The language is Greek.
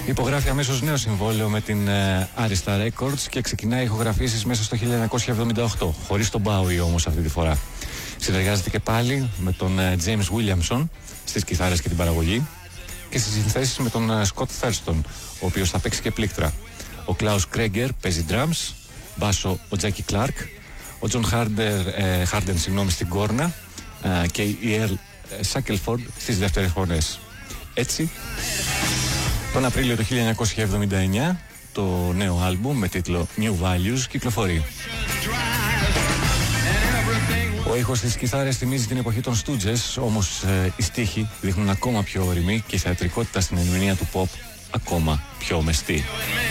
Υπογράφει αμέσως νέο συμβόλαιο με την Arista Records και ξεκινάει ηχογραφήσεις μέσα στο 1978, χωρίς τον Bowie όμως αυτή τη φορά. Συνεργάζεται και πάλι με τον James Williamson στις κιθάρες και την παραγωγή και στις συνθέσεις με τον Scott Thurston, ο οποίος θα παίξει και πλήκτρα. Ο Klaus Kreger παίζει drums, μπάσο ο Jackie Clark, ο John Harden στην κόρνα και η Earl Shackelford στις δεύτερες φωνές. Έτσι, τον Απρίλιο του 1979 το νέο άλμπουμ με τίτλο New Values κυκλοφορεί. Ο ήχος της κιθάρας θυμίζει την εποχή των Stooges, όμως οι στίχοι δείχνουν ακόμα πιο ωριμοί και η θεατρικότητα στην ερμηνεία του pop ακόμα πιο μεστή.